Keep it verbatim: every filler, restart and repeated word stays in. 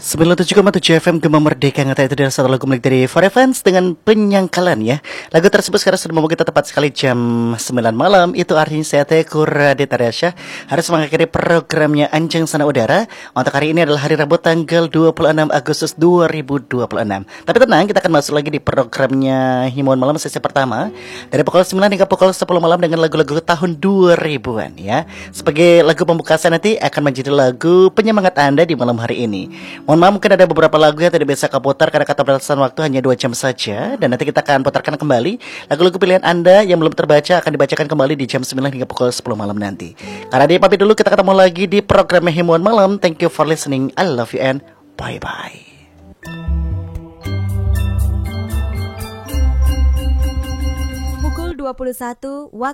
sembilan puluh tujuh koma tujuh F M Gema Merdeka. Yang itu adalah satu lagu milik dari For Evans dengan Penyangkalan ya. Lagu tersebut sekarang sudah membawa kita tepat sekali jam sembilan malam. Itu artinya saya Tekur Raditya harus mengakhiri programnya Anjing Sana Udara. Untuk hari ini adalah hari Rabu tanggal dua puluh enam Agustus dua ribu dua puluh enam. Tapi tenang, kita akan masuk lagi di programnya Himbauan Malam sesi pertama dari pukul sembilan hingga pukul sepuluh malam dengan lagu-lagu tahun dua ribuan ya. Sebagai lagu pembukaan nanti akan menjadi lagu penyemangat Anda di malam hari ini. Mohon maaf, mungkin ada beberapa lagu yang tidak bisa keputar karena keterbatasan waktu hanya dua jam saja. Dan nanti kita akan putarkan kembali lagu-lagu pilihan Anda yang belum terbaca akan dibacakan kembali di jam sembilan hingga pukul sepuluh malam nanti. Karena dia pamit dulu, kita ketemu lagi di program Himbauan Malam. Thank you for listening, I love you and bye-bye. Pukul dua puluh satu waktu